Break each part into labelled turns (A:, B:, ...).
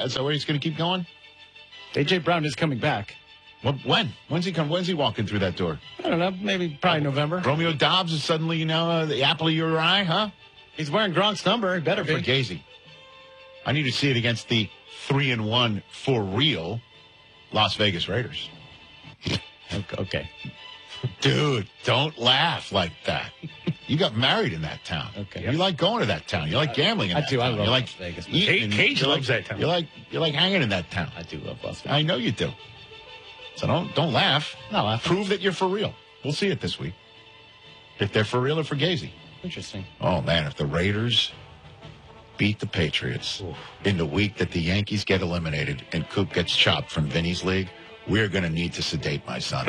A: Is that where he's going to keep going?
B: A.J. Brown is coming back.
A: Well, when? When's he come? When's he walking through that door?
B: I don't know. Probably November.
A: Romeo Dobbs is suddenly, the apple of your eye, huh?
B: He's wearing Gronk's number. He better be.
A: For Gazy. I need to see it against the 3-1 for real Las Vegas Raiders.
B: Okay.
A: Dude, don't laugh like that. You got married in that town.
B: Okay.
A: You like going to that town. You like gambling in that town.
B: I love
A: you like
B: Las Vegas.
C: Cage loves that town.
A: You like hanging in that town.
B: I do love Las Vegas.
A: I know you do. So don't laugh.
B: Not laughing.
A: Prove that you're for real. We'll see it this week. If they're for real or for Gazy.
B: Interesting.
A: Oh, man, if the Raiders beat the Patriots in the week that the Yankees get eliminated and Coop gets chopped from Vinny's league, we're going to need to sedate my son.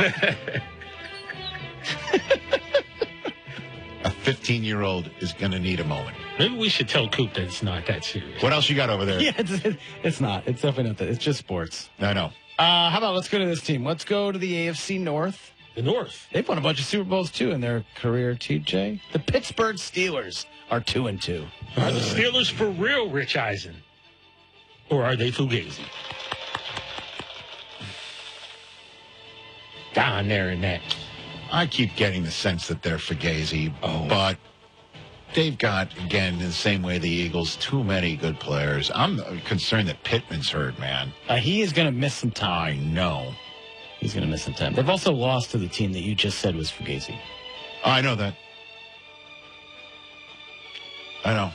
A: A 15-year-old is going to need a moment.
C: Maybe we should tell Coop that it's not that serious.
A: What else you got over there?
B: Yeah, it's not. It's definitely not that. It's just sports.
A: I know.
B: How about let's go to this team. Let's go to the AFC North.
C: The North.
B: They've won a bunch of Super Bowls, too, in their career, TJ. The Pittsburgh Steelers are 2-2.
C: Are the Steelers for real, Rich Eisen? Or are they fugazi? Down there in that.
A: I keep getting the sense that they're Fugazi, but they've got, again, in the same way the Eagles, too many good players. I'm concerned that Pittman's hurt, man.
B: He is going to miss some time.
A: I know.
B: He's going to miss some time. They've also lost to the team that you just said was Fugazi.
A: I know that. I know.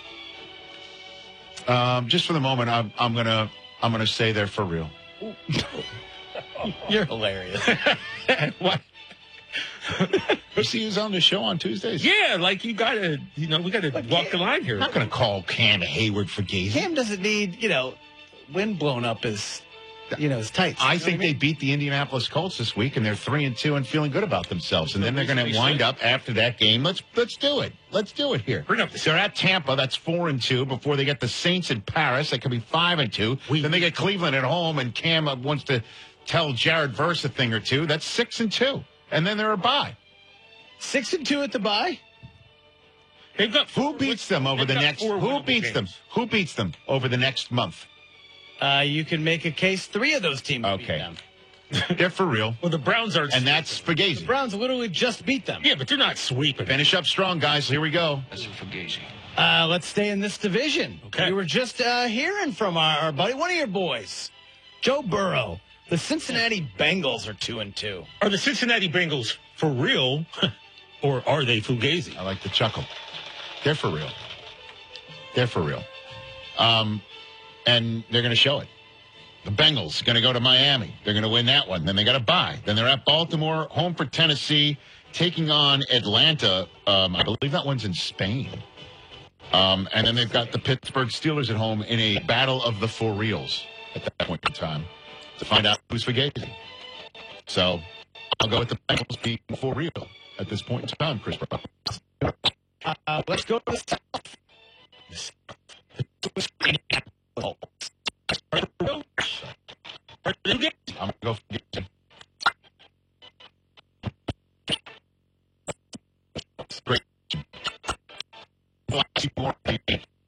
B: Okay.
A: Just for the moment, I'm gonna say they're for real.
B: You're hilarious.
C: What?
A: You see who's on the show on Tuesdays?
C: Yeah, like we got to walk the line here.
A: I'm not going to call Cam Hayward for Gazy.
B: Cam doesn't need, wind blown up his tights.
A: I think they beat the Indianapolis Colts this week, and they're 3-2 and feeling good about themselves. And then they're going to wind up after that game. Let's do it. Let's do it here.
C: Bring up the
A: They're at Tampa. That's 4-2 before they get the Saints in Paris. That could be 5-2. Then they get Cleveland at home, and Cam wants to tell Jared Verse a thing or two. That's 6-2. And then they're a bye.
B: 6-2 at the bye?
C: They've got
A: Who beats them over the next? Who beats them? Who beats them over the next month?
B: You can make a case 3 of those teams beat
A: Okay.
B: them.
A: They're for real.
C: Well, the Browns are.
A: And that's Fugazi.
B: The Browns literally just beat them.
C: Yeah, but they're not sweeping.
A: Finish up strong, guys. Here we go.
D: That's a Fugazi.
B: Let's stay in this division.
C: Okay.
B: We were just hearing from our buddy, one of your boys, Joe Burrow. The Cincinnati Bengals are 2-2.
C: Are the Cincinnati Bengals for real, or are they fugazi?
A: I like the chuckle. They're for real. They're for real. And they're going to show it. The Bengals are going to go to Miami. They're going to win that one. Then they got to bye. Then they're at Baltimore, home for Tennessee, taking on Atlanta. I believe that one's in Spain. And then they've got the Pittsburgh Steelers at home in a battle of the for reals at that point in time to find out who's Fugazi. So I'll go with the Bengals being for real at this point in time, Chris Brown.
B: Let's go to the South.
C: Are they